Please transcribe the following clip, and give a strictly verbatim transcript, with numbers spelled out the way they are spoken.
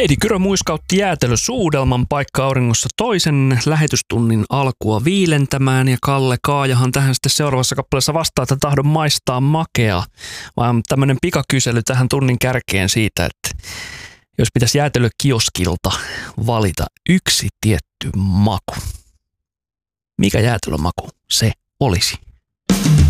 Heidi Kyrö muiskautti jäätelösuudelman paikka auringossa toisen lähetystunnin alkua viilentämään ja Kalle Kaajahan tähän sitten seuraavassa kappaleessa vastaa, että tahdon maistaa makea. Vaan tämmöinen pikakysely tähän tunnin kärkeen siitä, että jos pitäisi jäätelökioskilta valita yksi tietty maku, mikä jäätelömaku se olisi?